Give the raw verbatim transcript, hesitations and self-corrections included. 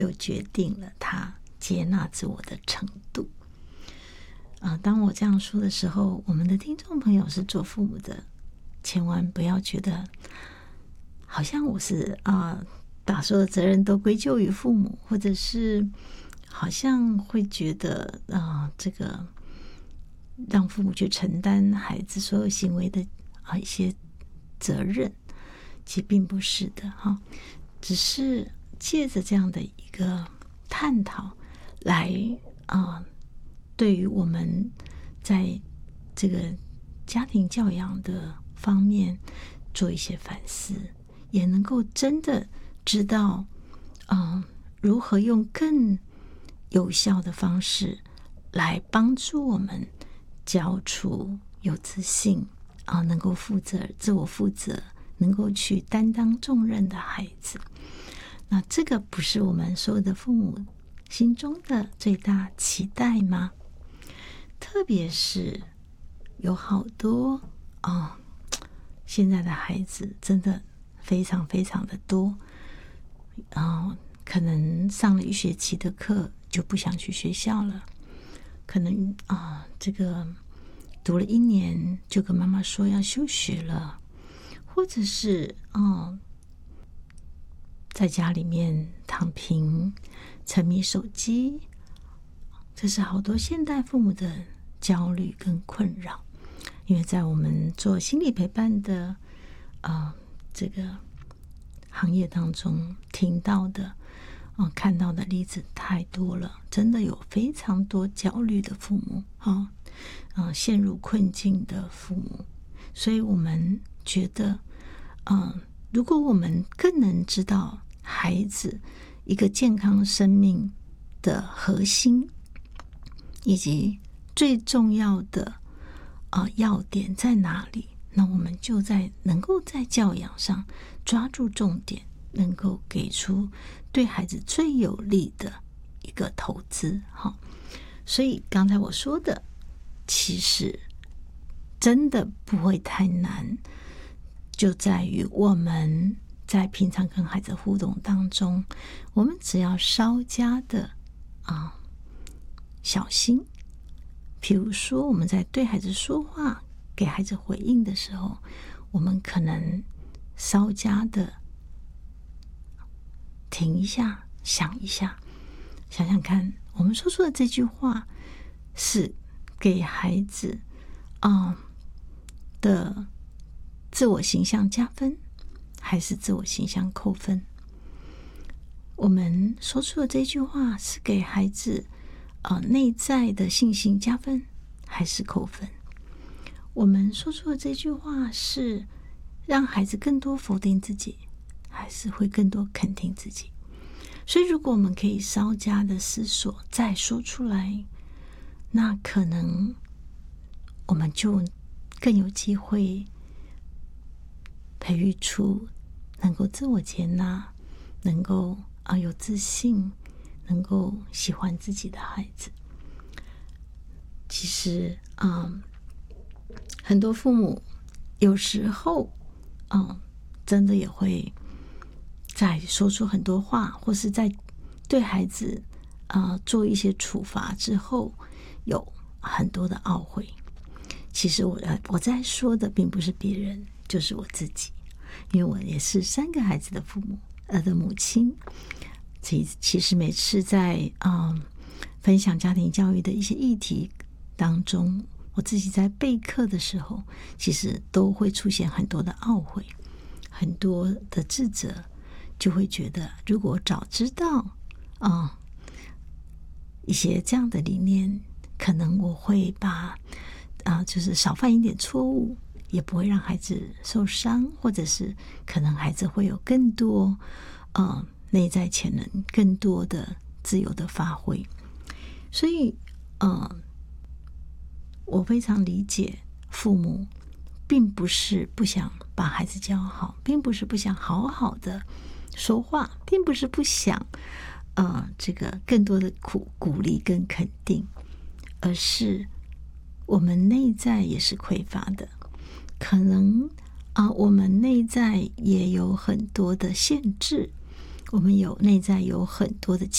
就决定了他接纳自我的程度。啊、呃，当我这样说的时候，我们的听众朋友是做父母的，千万不要觉得好像我是啊、呃，把所有的责任都归咎于父母，或者是好像会觉得啊、呃，这个让父母去承担孩子所有行为的啊一些责任，其实并不是的哈，只是借着这样的一个探讨来啊、呃，对于我们在这个家庭教养的方面做一些反思，也能够真的知道嗯、呃，如何用更有效的方式来帮助我们教出有自信啊、呃，能够负责自我负责，能够去担当重任的孩子。那这个不是我们所有的父母心中的最大期待吗？特别是有好多哦，现在的孩子真的非常非常的多，哦，可能上了一学期的课就不想去学校了，可能啊、呃，这个读了一年就跟妈妈说要休学了，或者是哦，在家里面躺平，沉迷手机，这是好多现代父母的焦虑跟困扰。因为在我们做心理陪伴的呃这个行业当中听到的、呃、看到的例子太多了，真的有非常多焦虑的父母、哦呃、陷入困境的父母。所以我们觉得呃，如果我们更能知道孩子一个健康生命的核心，以及最重要的呃要点在哪里，那我们就在能够在教养上抓住重点，能够给出对孩子最有利的一个投资。好，所以刚才我说的其实真的不会太难，就在于我们在平常跟孩子互动当中，我们只要稍加的啊、呃、小心。比如说我们在对孩子说话给孩子回应的时候，我们可能稍加的停一下，想一下，想想看我们说出的这句话是给孩子啊、呃、的自我形象加分，还是自我形象扣分？我们说出的这句话是给孩子呃，内在的信心加分还是扣分？我们说出的这句话是让孩子更多否定自己，还是会更多肯定自己？所以如果我们可以稍加的思索再说出来，那可能我们就更有机会培育出能够自我接纳，能够啊、呃、有自信，能够喜欢自己的孩子。其实嗯，很多父母有时候嗯，真的也会在说出很多话，或是在对孩子呃做一些处罚之后有很多的懊悔。其实我我在说的并不是别人，就是我自己，因为我也是三个孩子的父母呃的母亲。其其实每次在嗯分享家庭教育的一些议题当中，我自己在备课的时候，其实都会出现很多的懊悔，很多的自责，就会觉得如果早知道啊、嗯、一些这样的理念，可能我会把啊、呃、就是少犯一点错误，也不会让孩子受伤，或者是可能孩子会有更多呃内在潜能，更多的自由的发挥。所以呃，我非常理解父母并不是不想把孩子教好，并不是不想好好的说话，并不是不想呃这个更多的鼓鼓励跟肯定，而是我们内在也是匮乏的，可能啊、呃，我们内在也有很多的限制，我们有内在有很多的